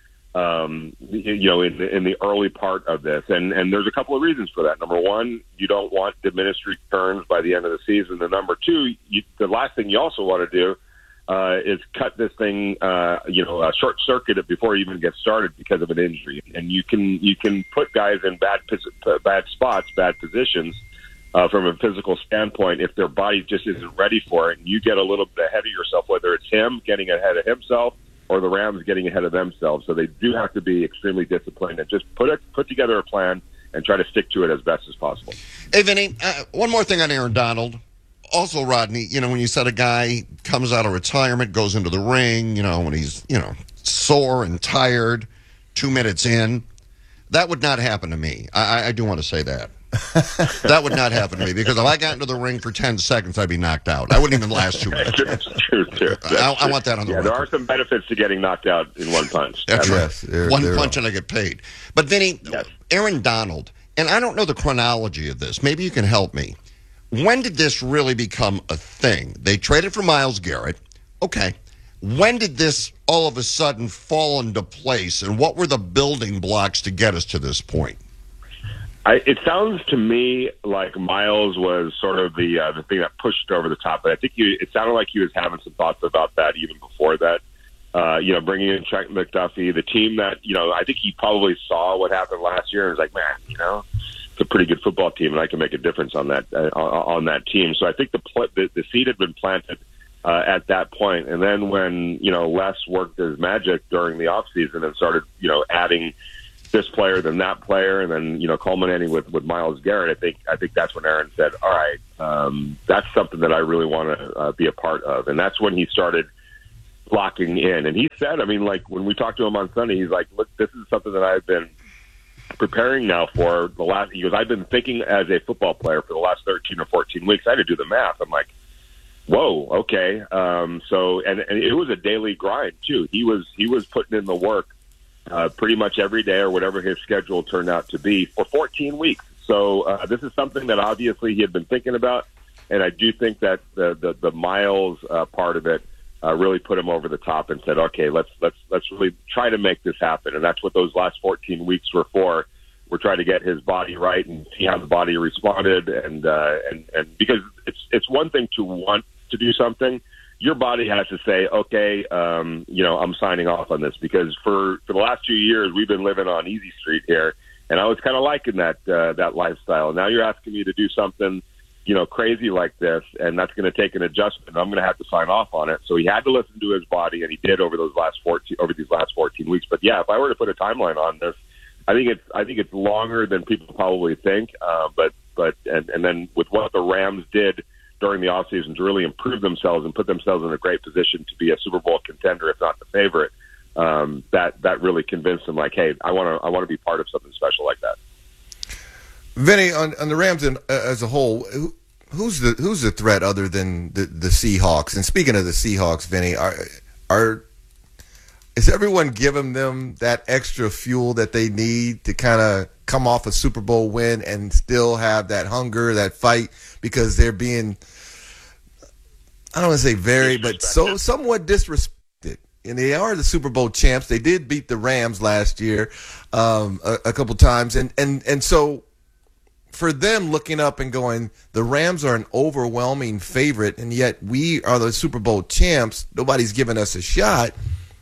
Speaker 32: um, you know, in the, in the early part of this. And, and there's a couple of reasons for that. Number one, you don't want diminished returns by the end of the season. And number two, you, the last thing you also want to do uh, is cut this thing, uh, you know, uh, short circuit it before you even get started because of an injury. And you can you can put guys in bad bad spots, bad positions. Uh, from a physical standpoint, if their body just isn't ready for it, and you get a little bit ahead of yourself, whether it's him getting ahead of himself or the Rams getting ahead of themselves. So they do have to be extremely disciplined and just put a, put together a plan and try to stick to it as best as possible.
Speaker 3: Hey, Vinny, uh, one more thing on Aaron Donald. Also, Rodney, you know, when you said a guy comes out of retirement, goes into the ring, you know, when he's, you know, sore and tired, two minutes in, that would not happen to me. I, I do want to say that. That would not happen to me, because if I got into the ring for ten seconds, I'd be knocked out. I wouldn't even last two minutes.
Speaker 32: True, true, true.
Speaker 3: I, I want that on the
Speaker 32: yeah,
Speaker 3: record.
Speaker 32: there are some benefits to getting knocked out in one punch.
Speaker 3: That's
Speaker 32: Yes,
Speaker 3: right.
Speaker 32: there-
Speaker 3: one
Speaker 32: there
Speaker 3: punch
Speaker 32: are.
Speaker 3: and I get paid. But Vinny,
Speaker 32: Yes.
Speaker 3: Aaron Donald, and I don't know the chronology of this. Maybe you can help me. When did this really become a thing? They traded for Myles Garrett. Okay. When did this all of a sudden fall into place, and what were the building blocks to get us to this point?
Speaker 32: I, it sounds to me like Miles was sort of the uh, the thing that pushed over the top. But I think he, it sounded like he was having some thoughts about that even before that. Uh, you know, bringing in Trent McDuffie, the team that, you know, I think he probably saw what happened last year and was like, man, you know, it's a pretty good football team, and I can make a difference on that uh, on that team. So I think the pl- the, the seed had been planted uh, at that point. And then when, you know, Les worked his magic during the offseason and started, you know, adding this player, then that player, and then, you know, culminating with, with Myles Garrett, I think I think that's when Aaron said, all right, um, that's something that I really want to uh, be a part of. And that's when he started locking in. And he said, I mean, like, when we talked to him on Sunday, he's like, look, this is something that I've been preparing now for the last, he goes, I've been thinking as a football player for the last thirteen or fourteen weeks. I had to do the math. I'm like, whoa, okay. Um, so, and, and it was a daily grind too. He was, he was putting in the work Uh, pretty much every day or whatever his schedule turned out to be for fourteen weeks. So uh, this is something that obviously he had been thinking about, and I do think that the the, the Miles uh, part of it uh, really put him over the top and said, okay, let's let's let's really try to make this happen. And that's what those last fourteen weeks were for. We're trying to get his body right and see how the body responded, and uh, and and because it's it's one thing to want to do something. Your body has to say, okay, um, you know, I'm signing off on this, because for, for the last two years we've been living on easy street here, and I was kind of liking that uh, that lifestyle. Now you're asking me to do something, you know, crazy like this, and that's going to take an adjustment. I'm going to have to sign off on it. So he had to listen to his body, and he did over those last fourteen over these last fourteen weeks. But yeah, if I were to put a timeline on this, I think it's I think it's longer than people probably think. Uh, but but and, and then with what the Rams did during the offseason to really improve themselves and put themselves in a great position to be a Super Bowl contender, if not the favorite, um, that that really convinced them, like, hey, I want to I want to be part of something special like that.
Speaker 1: Vinny, on, on the Rams in, uh, as a whole, who, who's the who's the threat other than the, the Seahawks? And speaking of the Seahawks, Vinny, are are is everyone giving them that extra fuel that they need to kind of come off a Super Bowl win and still have that hunger, that fight, because they're being, I don't want to say very, but so somewhat disrespected. And they are the Super Bowl champs. They did beat the Rams last year um, a, a couple times. And, and, and so for them looking up and going, the Rams are an overwhelming favorite, and yet we are the Super Bowl champs. Nobody's giving us a shot.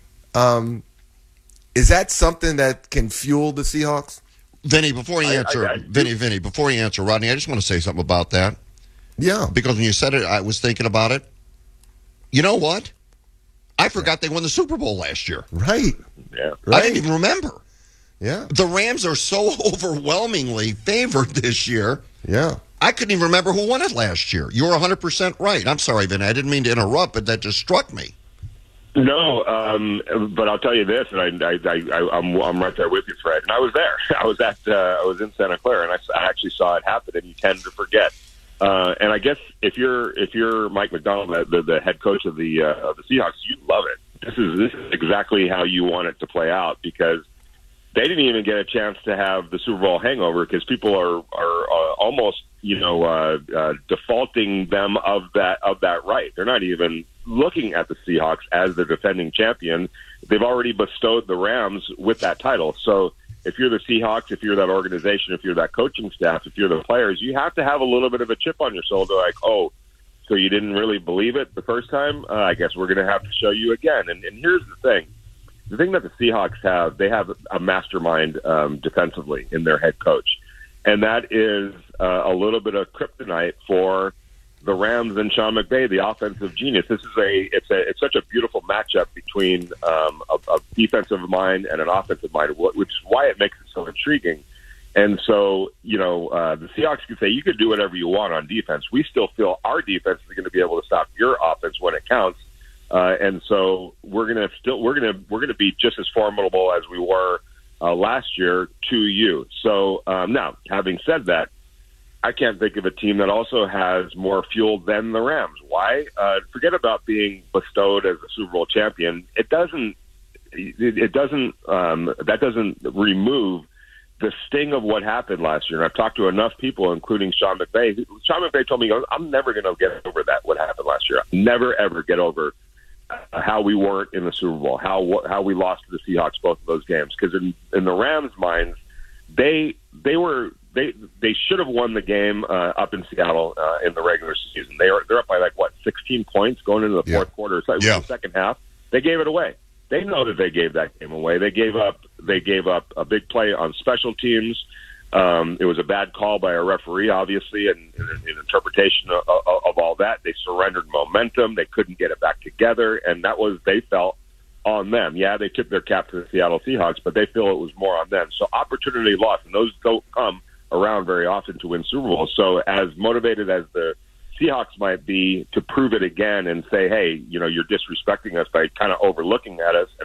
Speaker 1: Um, is that something that can fuel the Seahawks?
Speaker 3: Vinny, before you
Speaker 32: I-
Speaker 3: answer,
Speaker 32: I- I-
Speaker 3: Vinny, Vinny, before you answer, Rodney, I just want to say something about that.
Speaker 1: Yeah.
Speaker 3: Because when you said it, I was thinking about it. You know what? I forgot they won the Super Bowl last year.
Speaker 1: Right.
Speaker 32: Yeah.
Speaker 3: I
Speaker 1: Right.
Speaker 3: didn't even remember.
Speaker 1: Yeah.
Speaker 3: The Rams are so overwhelmingly favored this year.
Speaker 1: Yeah.
Speaker 3: I couldn't even remember who won it last year. You were one hundred percent right. I'm sorry, Vinny. I didn't mean to interrupt, but that just struck me.
Speaker 32: No, um, but I'll tell you this, and I, I, I, I'm, I'm right there with you, Fred. And I was there. I was at, uh, I was in Santa Clara, and I, I actually saw it happen. And you tend to forget. Uh, and I guess if you're if you're Mike Macdonald, the, the head coach of the uh, of the Seahawks, you love it. This is this is exactly how you want it to play out, because they didn't even get a chance to have the Super Bowl hangover, because people are are uh, almost you know uh, uh, defaulting them of that of that right. They're not even looking at the Seahawks as the defending champion. They've already bestowed the Rams with that title. So if you're the Seahawks, if you're that organization, if you're that coaching staff, if you're the players, you have to have a little bit of a chip on your shoulder, like, oh, so you didn't really believe it the first time? Uh, I guess we're going to have to show you again. And, and here's the thing. The thing that the Seahawks have, they have a mastermind um, defensively in their head coach. And that is uh, a little bit of kryptonite for the Rams and Sean McVay, the offensive genius. This is a it's a it's such a beautiful matchup between um, a, a defensive mind and an offensive mind, which is why it makes it so intriguing. And so, you know, uh, the Seahawks can say you can do whatever you want on defense. We still feel our defense is going to be able to stop your offense when it counts. Uh, and so we're going to still we're going to we're going to be just as formidable as we were uh, last year to you. So um, now, having said that, I can't think of a team that also has more fuel than the Rams. Why? Uh, forget about being bestowed as a Super Bowl champion. It doesn't. It, it doesn't. Um, that doesn't remove the sting of what happened last year. And I've talked to enough people, including Sean McVay. Sean McVay told me, "I'm never going to get over that. What happened last year? Never ever get over uh, how we weren't in the Super Bowl. How how we lost to the Seahawks both of those games. Because in in the Rams' minds, they they were." They they should have won the game uh, up in Seattle uh, in the regular season. They are they're up by like what sixteen points going into the fourth yeah. quarter. So it was yeah. the second half. They gave it away. They know that they gave that game away. They gave up they gave up a big play on special teams. Um, it was a bad call by a referee, obviously, and in interpretation of, of, of all that. They surrendered momentum. They couldn't get it back together, and that was they felt on them. Yeah, they took their cap to the Seattle Seahawks, but they feel it was more on them. So opportunity lost, and those don't come around very often to win Super Bowls. So as motivated as the Seahawks might be to prove it again and say, hey, you know, you're disrespecting us by kind of overlooking at us